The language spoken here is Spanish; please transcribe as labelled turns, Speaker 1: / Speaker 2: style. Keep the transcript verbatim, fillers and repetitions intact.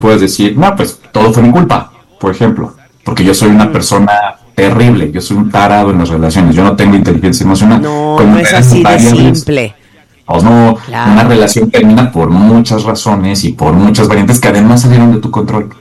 Speaker 1: puedes decir, no, pues todo fue mi culpa, por ejemplo, porque yo soy una persona terrible, yo soy un tarado en las relaciones, yo no tengo inteligencia emocional.
Speaker 2: No,
Speaker 1: Como
Speaker 2: no es así de simple.
Speaker 1: O no,
Speaker 2: Claro.
Speaker 1: una relación termina por muchas razones y por muchas variantes que además salieron de tu control.